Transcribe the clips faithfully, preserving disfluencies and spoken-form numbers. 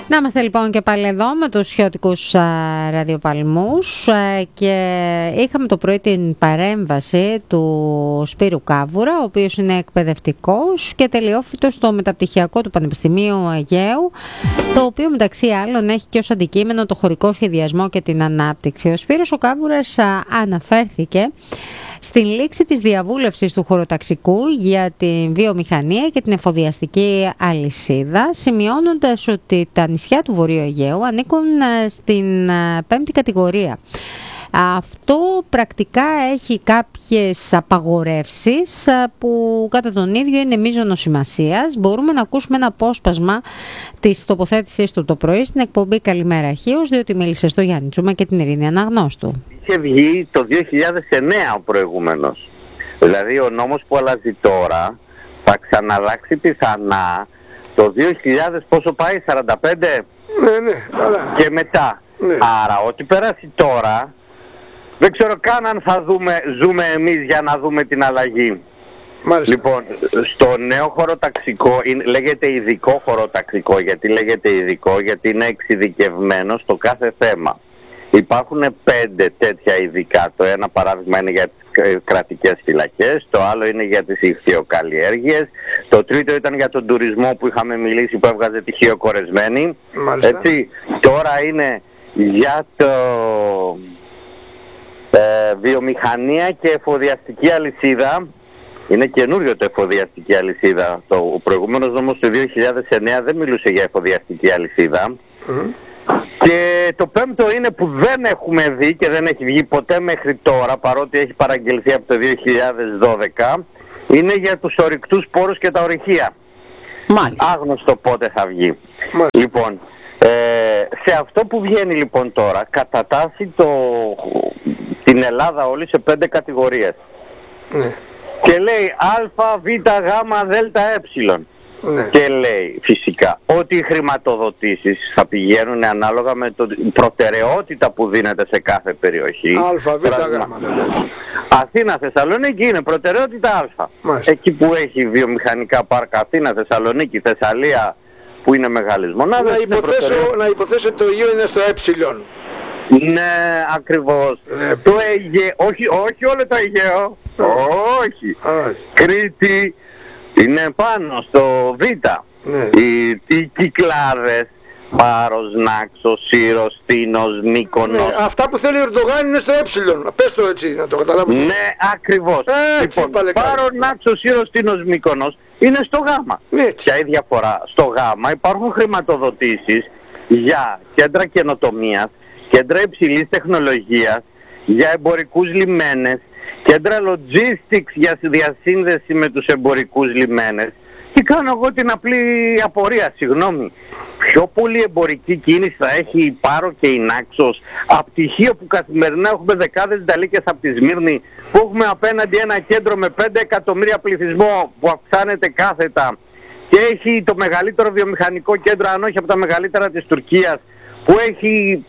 Να είμαστε λοιπόν και πάλι εδώ με τους χιωτικούς ραδιοπαλμούς και είχαμε το πρωί την παρέμβαση του Σπύρου Κάβουρα, ο οποίος είναι εκπαιδευτικός και τελειόφοιτος στο Μεταπτυχιακό του Πανεπιστημίου Αιγαίου, το οποίο μεταξύ άλλων έχει και ως αντικείμενο το χωρικό σχεδιασμό και την ανάπτυξη. Ο Σπύρος ο Κάβουρας αναφέρθηκε στην λήξη της διαβούλευσης του χωροταξικού για την βιομηχανία και την εφοδιαστική αλυσίδα, σημειώνοντας ότι τα νησιά του Βορείου Αιγαίου ανήκουν στην πέμπτη κατηγορία. Αυτό πρακτικά έχει κάποιες απαγορεύσεις που κατά τον ίδιο είναι μείζωνος σημασίας. Μπορούμε να ακούσουμε ένα απόσπασμα της τοποθέτησής του το πρωί στην εκπομπή Καλημέρα Χίος, διότι μίλησε στο Γιάννη Τσούμα και την Ειρήνη Αναγνώστου. Είχε βγει το δύο χιλιάδες εννέα ο προηγούμενος. Δηλαδή ο νόμος που αλλάζει τώρα θα ξαναλλάξει πιθανά το δύο χιλιάδες, πόσο πάει, σαράντα πέντε ναι, ναι, άρα. Και μετά. Ναι. Άρα ό,τι περάσει τώρα δεν ξέρω καν αν θα δούμε, ζούμε εμείς για να δούμε την αλλαγή. Μάλιστα. Λοιπόν, στο νέο χωροταξικό, λέγεται ειδικό χωροταξικό. Γιατί λέγεται ειδικό? Γιατί είναι εξειδικευμένο στο κάθε θέμα. Υπάρχουν πέντε τέτοια ειδικά. Το ένα παράδειγμα είναι για τις κρατικές φυλακές, το άλλο είναι για τις ηχθειοκαλλιέργειες, το τρίτο ήταν για τον τουρισμό που είχαμε μιλήσει, που έβγαζε τυχείο κορεσμένη. Έτσι, τώρα είναι για το ε, βιομηχανία και εφοδιαστική αλυσίδα. Είναι καινούριο το εφοδιαστική αλυσίδα. Το, ο προηγούμενος νόμος του δύο χιλιάδες εννέα δεν μιλούσε για εφοδιαστική αλυσίδα. Mm. Και το πέμπτο είναι που δεν έχουμε δει και δεν έχει βγει ποτέ μέχρι τώρα, παρότι έχει παραγγελθεί από το δύο χιλιάδες δώδεκα, είναι για τους ορυκτούς πόρους και τα ορυχεία. Μάλιστα. Άγνωστο πότε θα βγει. Μάλιστα. Λοιπόν, ε, σε αυτό που βγαίνει λοιπόν τώρα, κατατάσσει το, την Ελλάδα όλη σε πέντε κατηγορίες. Ναι. Και λέει α, β, γ, δ, ε. Ναι. Και λέει φυσικά ότι οι χρηματοδοτήσεις θα πηγαίνουν ανάλογα με την προτεραιότητα που δίνεται σε κάθε περιοχή. Α, Β, Γ. Αθήνα, Θεσσαλονίκη είναι προτεραιότητα Α. Μάλιστα. Εκεί που έχει βιομηχανικά πάρκα, Αθήνα, Θεσσαλονίκη, Θεσσαλία, που είναι μεγάλες μονάδες. Να υποθέσω, να υποθέσω ότι το Αιγαίο είναι στο ε. Ναι, ακριβώς. Ναι. Το Αιγαίο, όχι, όχι όλο το Αιγαίο. Όχι. Α. Κρήτη είναι πάνω στο Β. Ναι. Οι, οι Κυκλάδες, Πάρος, Νάξος, Σύρος, Τίνος, Μύκονος. Ναι, αυτά που θέλει ο Ερντογάν είναι στο ε. Πες το έτσι, να το καταλάβουμε. Ναι, ακριβώς. Έτσι, λοιπόν, Πάρο, Νάξος, Σύρος, Τίνος, Μύκονος είναι στο Γ. Ναι. Ποια η διαφορά? Στο Γ υπάρχουν χρηματοδοτήσεις για κέντρα καινοτομίας, κέντρα υψηλής τεχνολογίας, για εμπορικούς λιμένες, κέντρα logistics για διασύνδεση με τους εμπορικούς λιμένες. Και κάνω εγώ την απλή απορία, συγγνώμη. Πιο πολύ εμπορική κίνηση θα έχει η Πάρο και η Νάξος από τυχείο που καθημερινά έχουμε δεκάδες νταλίκες από τη Σμύρνη, που έχουμε απέναντι ένα κέντρο με πέντε εκατομμύρια πληθυσμό που αυξάνεται κάθετα και έχει το μεγαλύτερο βιομηχανικό κέντρο, αν όχι από τα μεγαλύτερα της Τουρκίας, που έχει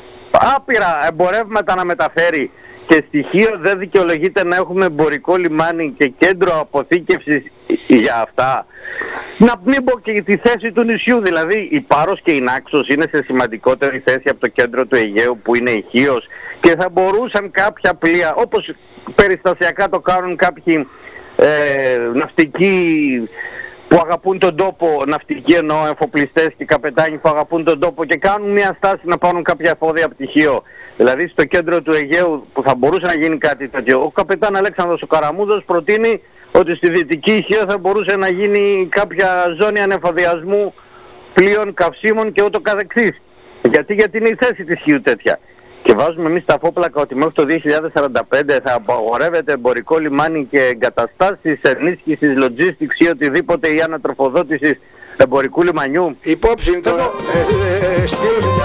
άπειρα εμπορεύματα να μεταφέρει και στοιχείο δεν δικαιολογείται να έχουμε εμπορικό λιμάνι και κέντρο αποθήκευσης για αυτά. Να μην πω και τη θέση του νησιού, δηλαδή η Πάρος και η Νάξος είναι σε σημαντικότερη θέση από το κέντρο του Αιγαίου που είναι η Χίος, και θα μπορούσαν κάποια πλοία, όπως περιστασιακά το κάνουν κάποιοι ε, ναυτικοί που αγαπούν τον τόπο, ναυτικοί εννοώ, εφοπλιστές και καπετάνοι που αγαπούν τον τόπο και κάνουν μια στάση να πάρουν κάποια εφόδια πτυχίο. Δηλαδή στο κέντρο του Αιγαίου που θα μπορούσε να γίνει κάτι τέτοιο. Ο καπετάν Αλέξανδρος ο Καραμούδος προτείνει ότι στη Δυτική Ιχείο θα μπορούσε να γίνει κάποια ζώνη ανεφοδιασμού πλοίων, καυσίμων και ούτω καθεξής. Γιατί, γιατί είναι η θέση της Ιχείου τέτοια. Και βάζουμε εμείς τα φόπλακα ότι μέχρι το δύο χιλιάδες σαράντα πέντε θα απαγορεύεται εμπορικό λιμάνι και εγκαταστάσεις ενίσχυσης, logistics ή οτιδήποτε ή ανατροφοδότησης εμπορικού λιμανιού. Υπόψη το... Ε, ε, ε,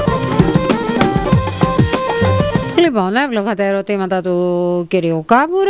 Λοιπόν, εύλογα τα ερωτήματα του κυρίου Κάβουρα,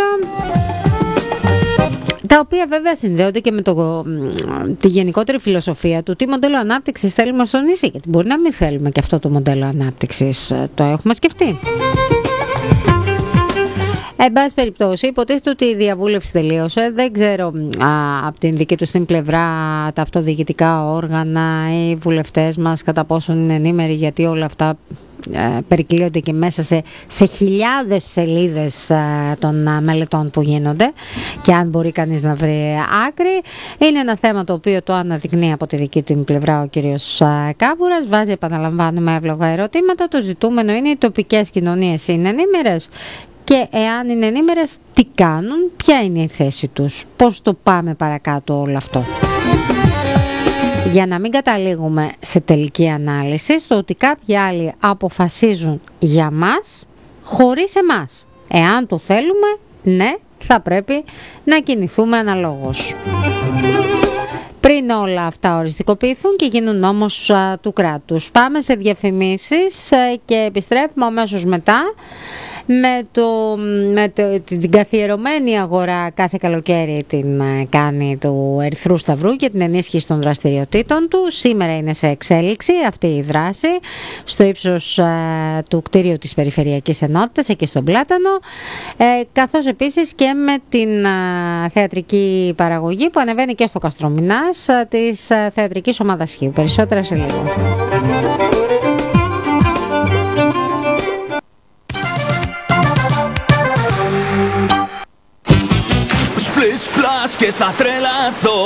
τα οποία βέβαια συνδέονται και με το, τη γενικότερη φιλοσοφία του τι μοντέλο ανάπτυξης θέλουμε στο νησί. Γιατί μπορεί να μην θέλουμε και αυτό το μοντέλο ανάπτυξης, το έχουμε σκεφτεί. Εν πάση περιπτώσει, υποτίθεται ότι η διαβούλευση τελείωσε. Δεν ξέρω α, από την δική τους την πλευρά τα αυτοδιοικητικά όργανα, οι βουλευτές μας κατά πόσον είναι ενήμεροι, γιατί όλα αυτά ε, περικλείονται και μέσα σε, σε χιλιάδες σελίδες ε, των ε, μελετών που γίνονται, και αν μπορεί κανείς να βρει άκρη. Είναι ένα θέμα το οποίο το αναδεικνύει από τη δική του πλευρά ο κύριος ε, Κάβουρας. Βάζει, επαναλαμβάνουμε, εύλογα ερωτήματα. Το ζητούμενο είναι οι τοπικές κοινωνίες είναι ενήμερες, και εάν είναι ενήμερες, τι κάνουν, ποια είναι η θέση τους, πώς το πάμε παρακάτω όλο αυτό. Για να μην καταλήγουμε σε τελική ανάλυση στο ότι κάποιοι άλλοι αποφασίζουν για μας χωρίς εμάς. Εάν το θέλουμε, ναι, θα πρέπει να κινηθούμε αναλόγως. Πριν όλα αυτά οριστικοποιηθούν και γίνουν νόμος α, του κράτους. Πάμε σε διαφημίσεις α, και επιστρέφουμε αμέσως μετά με, το, με το, την καθιερωμένη αγορά. Κάθε καλοκαίρι την κάνει του Ερυθρού Σταυρού για την ενίσχυση των δραστηριοτήτων του. Σήμερα είναι σε εξέλιξη αυτή η δράση στο ύψος α, του κτίριου της Περιφερειακής Ενότητας, εκεί στον Πλάτανο, ε, καθώς επίσης και με την α, θεατρική παραγωγή που ανεβαίνει και στο Καστρομηνάς α, της α, θεατρικής ομάδας Χίου. Περισσότερα σε λίγο. Σπλες πλάς και θα τρελαθώ.